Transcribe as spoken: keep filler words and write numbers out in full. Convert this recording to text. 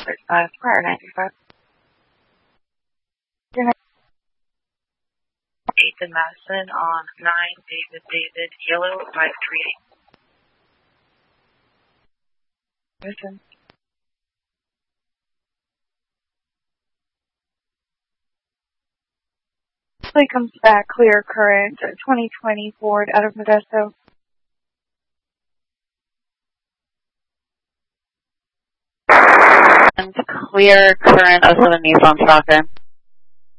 uh, prior ninety-five. Ethan Madison on nine David David Yellow five three eight. Listen. Play comes back clear current twenty twenty Ford out of Modesto. And clear current oh seven Nissan Stalker.